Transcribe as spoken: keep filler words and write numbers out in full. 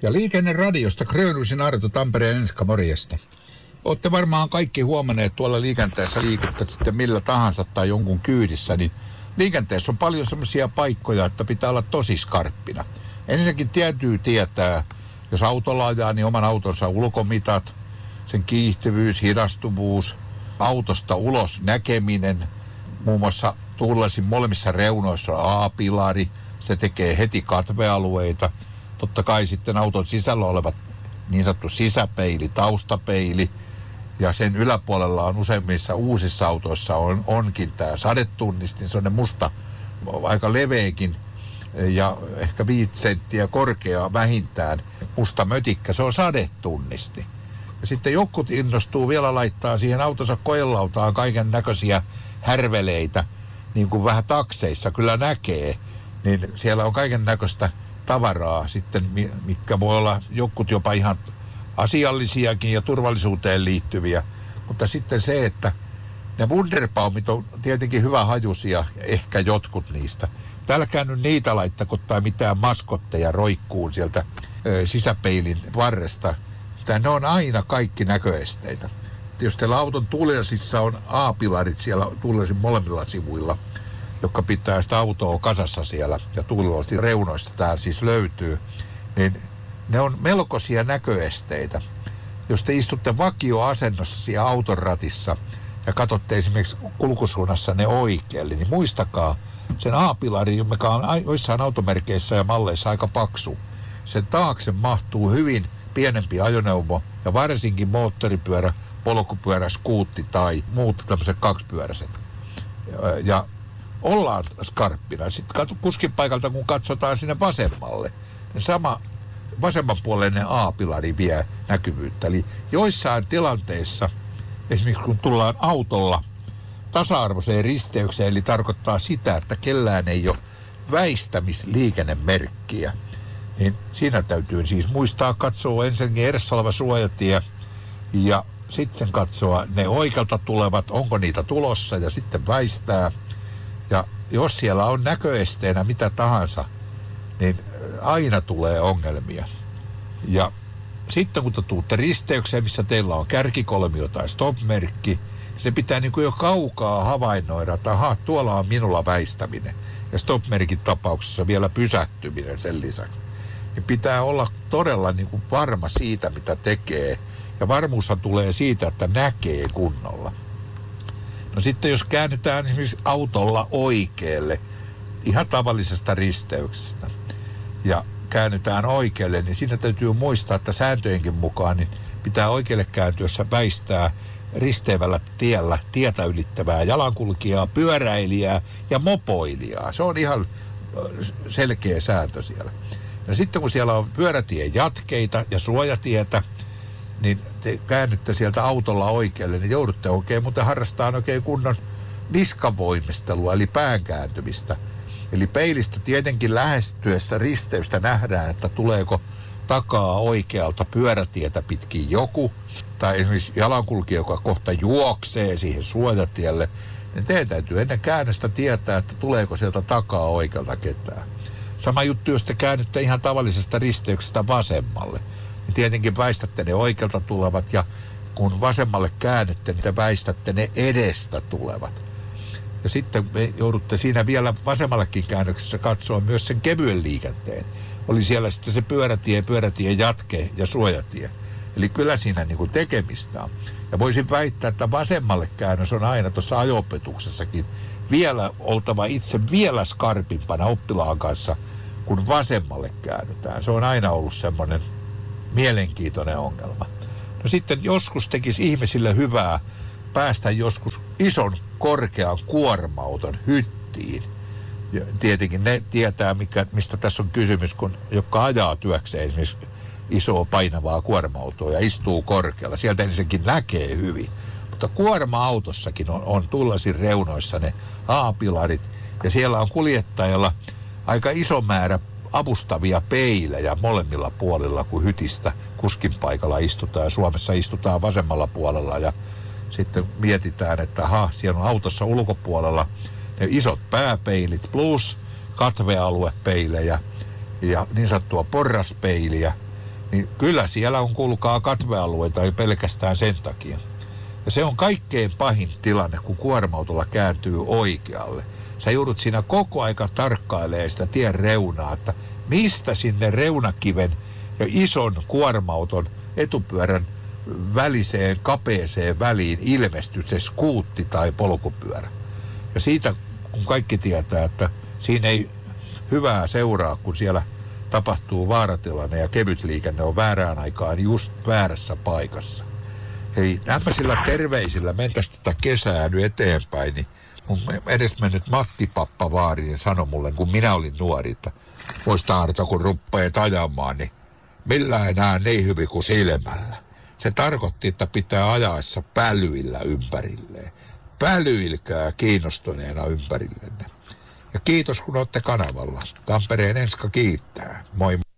Ja Liikenneradiosta Grönhusin Arto, Tampereen Enska, morjesta. Olette varmaan kaikki huomanneet tuolla liikenteessä liikuttaa sitten millä tahansa tai jonkun kyydissä, niin liikenteessä on paljon semmoisia paikkoja, että pitää olla tosi skarppina. Ensinnäkin täytyy tietää, jos autolla ajaa, niin oman autonsa ulkomitat, sen kiihtyvyys, hidastuvuus, autosta ulos näkeminen, muun muassa tuulilasin molemmissa reunoissa on A-pilari, se tekee heti katvealueita. Totta kai sitten auton sisällä olevat niin sanottu sisäpeili, taustapeili, ja sen yläpuolella on useimmissa uusissa autoissa on, onkin tämä sadetunnistin, se on musta, aika leveäkin ja ehkä viisi senttiä korkea vähintään musta mötikkä, se on sadetunnisti. Ja sitten jotkut innostuu vielä laittaa siihen autonsa koelautaan kaiken näköisiä härveleitä, niin kuin vähän takseissa kyllä näkee, niin siellä on kaiken näköistä tavaraa sitten, mitkä voi olla jotkut jopa ihan asiallisiakin ja turvallisuuteen liittyviä, mutta sitten se, että ne Wunderbaumit on tietenkin hyvä hajusia, ehkä jotkut niistä. Älkää nyt niitä laittako tai mitään maskotteja roikkuun sieltä ö, sisäpeilin varresta. Mutta ne on aina kaikki näköesteitä. Jos teillä auton tuulilasissa on A-pilarit siellä tuulilasin molemmilla sivuilla, jotka pitää sitä autoa kasassa siellä ja tuulilasin reunoista tää siis löytyy, niin ne on melkoisia näköesteitä. Jos te istutte vakioasennossa siellä auton ratissa ja katsotte esimerkiksi kulkusuunnassa ne oikealle, niin muistakaa sen A-pilari, joka on joissain automerkeissä ja malleissa aika paksu. Sen taakse mahtuu hyvin pienempi ajoneuvo ja varsinkin moottoripyörä, polkupyörä, skuutti tai muut tämmöiset kaksipyöräiset. Ja ollaan skarppina. Sitten kuskin paikalta, kun katsotaan sinne vasemmalle, niin sama vasemmanpuoleinen A-pilari vie näkyvyyttä. Eli joissain tilanteissa, esimerkiksi kun tullaan autolla tasa-arvoiseen risteykseen, eli tarkoittaa sitä, että kellään ei ole väistämisliikennemerkkiä, niin siinä täytyy siis muistaa katsoa ensinnäkin edessä oleva suojatie ja sitten katsoa ne oikealta tulevat, onko niitä tulossa ja sitten väistää. Ja jos siellä on näköesteenä mitä tahansa, niin aina tulee ongelmia. Ja sitten kun te tuutte risteykseen, missä teillä on kärkikolmio tai stop-merkki, se pitää niin kuin jo kaukaa havainnoida, että aha, tuolla on minulla väistäminen. Ja stop-merkin tapauksessa vielä pysähtyminen sen lisäksi. Niin pitää olla todella niin kuin varma siitä, mitä tekee. Ja varmuushan tulee siitä, että näkee kunnolla. No sitten jos käännytään esimerkiksi autolla oikealle, ihan tavallisesta risteyksestä, ja käännytään oikealle, niin siinä täytyy muistaa, että sääntöjenkin mukaan niin pitää oikealle kääntyessä väistää risteävällä tiellä tietä ylittävää jalankulkijaa, pyöräilijää ja mopoilijaa. Se on ihan selkeä sääntö siellä. No sitten kun siellä on pyörätien jatkeita ja suojatietä, niin te käännytte sieltä autolla oikealle, niin joudutte oikein muuten harrastamaan oikein kunnon niskavoimistelua, eli päänkääntymistä. Eli peilistä tietenkin lähestyessä risteystä nähdään, että tuleeko takaa oikealta pyörätietä pitkin joku, tai esimerkiksi jalankulkija, joka kohta juoksee siihen suojatielle, niin teidän täytyy ennen käännöstä tietää, että tuleeko sieltä takaa oikealta ketään. Sama juttu, jos te käännytte ihan tavallisesta risteyksestä vasemmalle, niin tietenkin väistätte ne oikealta tulevat, ja kun vasemmalle käännytte, niin te väistätte ne edestä tulevat. Ja sitten me joudutte siinä vielä vasemmallekin käännöksessä katsoa myös sen kevyen liikenteen. Oli siellä sitten se pyörätie, pyörätie jatke ja suojatie. Eli kyllä siinä niin kuin tekemistä on. Ja voisin väittää, että vasemmalle käännös on aina tuossa ajo-opetuksessakin vielä oltava itse vielä skarpimpana oppilaan kanssa, kun vasemmalle käännytään. Se on aina ollut semmoinen mielenkiintoinen ongelma. No sitten joskus tekisi ihmisille hyvää päästä joskus ison korkean kuorma-auton hyttiin. Ja tietenkin ne tietää, mikä, mistä tässä on kysymys, kun jotka ajaa työkseen esimerkiksi isoa painavaa kuorma-autoa ja istuu korkealla. Sieltä ensinnäkin näkee hyvin. Mutta kuorma-autossakin on, on tullasin reunoissa ne A-pilarit ja siellä on kuljettajalla aika iso määrä avustavia peilejä molemmilla puolilla, kun hytistä kuskin paikalla istutaan ja Suomessa istutaan vasemmalla puolella ja sitten mietitään, että aha, siellä on autossa ulkopuolella ne isot pääpeilit plus katvealuepeilejä ja niin sanottua porraspeiliä. niin kyllä siellä on kuulkaa katvealueita ei pelkästään sen takia. Ja se on kaikkein pahin tilanne, kun kuorma-autolla kääntyy oikealle. Sä joudut siinä koko aika tarkkailemaan sitä tien reunaa, että mistä sinne reunakiven ja ison kuorma-auton etupyörän väliseen kapeeseen väliin ilmestyy se skuutti tai polkupyörä. Ja siitä, kun kaikki tietää, että siinä ei hyvää seuraa, kun siellä tapahtuu vaaratilanne ja kevyt liikenne on väärään aikaan just väärässä paikassa. Hei, tämmöisillä terveisillä mentäisiin tätä kesää nyt eteenpäin, niin mun edesmennyt Matti Pappavaarinen sanoi mulle, kun minä olin nuori, että muista Arto, kun ruppeet ajamaan, niin millään enää niin hyvin kuin silmällä. Se tarkoitti, että pitää ajaessa pälyillä ympärilleen. Pälyilkää kiinnostuneena ympärillenne. Ja kiitos, kun olette kanavalla. Tampereen Enska kiittää. Moi.